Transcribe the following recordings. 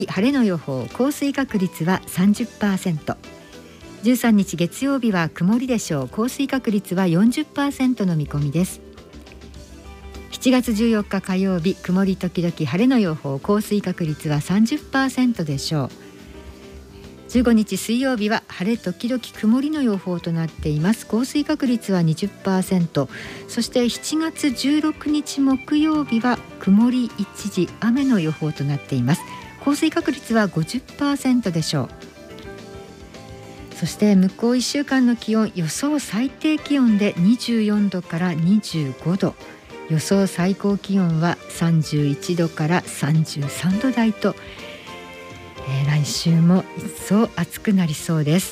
晴れの予報、降水確率は 30%。 13日月曜日は曇りでしょう。降水確率は 40% の見込みです。7月14日火曜日、曇り時々晴れの予報、降水確率は 30% でしょう。15日水曜日は晴れ時々曇りの予報となっています。降水確率は 20%。 そして7月16日木曜日は曇り一時雨の予報となっています。降水確率は 50% でしょう。そして向こう1週間の気温、予想最低気温で24度から25度、予想最高気温は31度から33度台と、来週も一層暑くなりそうです。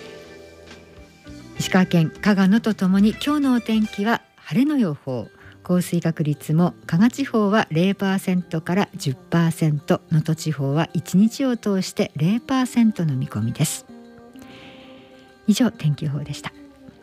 石川県加賀野とともに今日のお天気は晴れの予報、降水確率も加賀地方は 0% から 10%、 能登地方は1日を通して 0% の見込みです。以上、天気予報でした。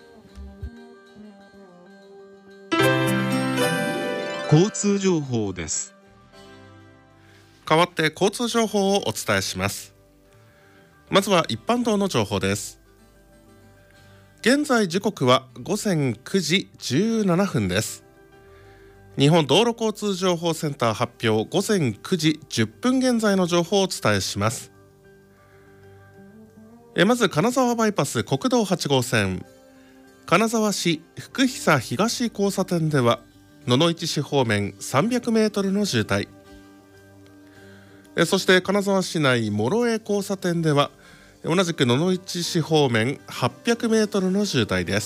交通情報です。代わって交通情報をお伝えします。まずは一般道の情報です。現在時刻は午前9時17分です。日本道路交通情報センター発表、午前9時10分現在の情報をお伝えします。まず金沢バイパス国道8号線、金沢市福久東交差点では野々市市方面300メートルの渋滞。そして金沢市内諸江交差点では同じく野々市市方面800メートルの渋滞です。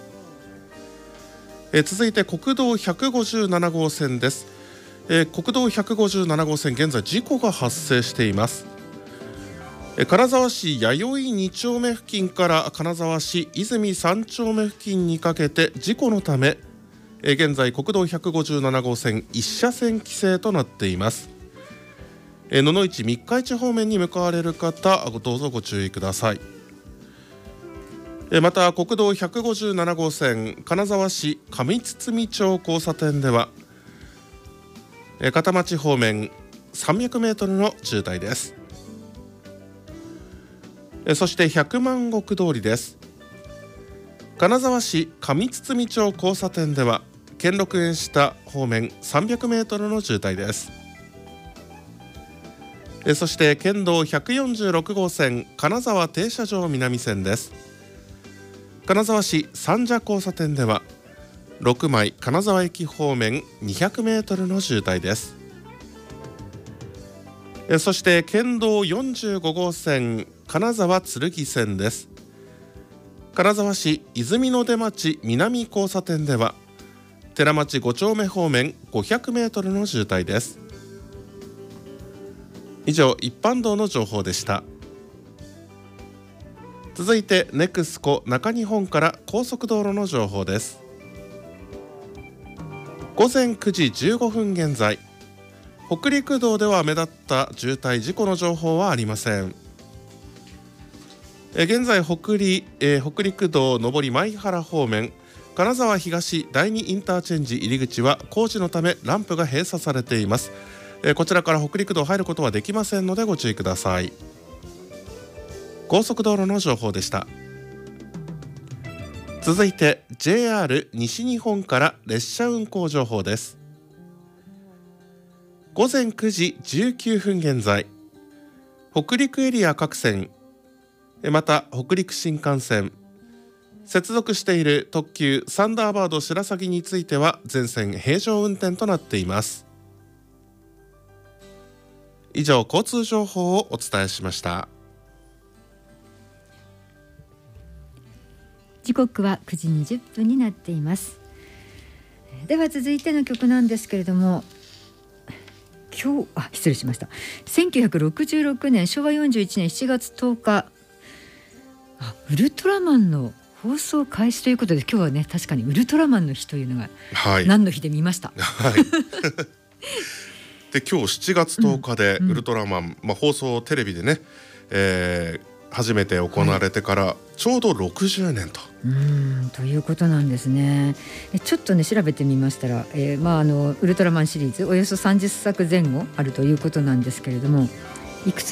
続いて国道157号線です。国道157号線、現在事故が発生しています。金沢市弥生2丁目付近から金沢市泉3丁目付近にかけて事故のため、現在国道157号線1車線規制となっています。野々市三日市方面に向かわれる方、どうぞご注意ください。また国道157号線金沢市上堤町交差点では片町方面300メートルの渋滞です。そして百万石通りです。金沢市上堤町交差点では兼六園下方面300メートルの渋滞です。そして県道146号線金沢停車場南線です。金沢市三社交差点では6枚金沢駅方面200メートルの渋滞です。そして県道45号線金沢剣線です。金沢市泉の出町南交差点では寺町5丁目方面500メートルの渋滞です。以上、一般道の情報でした。続いてネクスコ中日本から高速道路の情報です。午前9時15分現在、北陸道では目立った渋滞事故の情報はありません。現在北陸道上り舞原方面金沢東第2インターチェンジ入り口は工事のためランプが閉鎖されています。こちらから北陸道入ることはできませんのでご注意ください。高速道路の情報でした。続いて JR 西日本から列車運行情報です。午前9時19分現在、北陸エリア各線、また北陸新幹線、接続している特急サンダーバード白鷺については全線平常運転となっています。以上、交通情報をお伝えしました。 時刻は9時20分になっています。では続いての曲なんですけれども、失礼しました。1966年昭和41年7月10日、ウルトラマンの放送開始ということで、今日はね、確かにウルトラマンの日というのが何の日で見ました。 で今日7月10日でウルトラマン、放送テレビでね、初めて行われてからちょうど60年ということなんですね。ちょっとね調べてみましたら、ウルトラマンシリーズおよそ30作前後あるということなんですけれども、 いくつ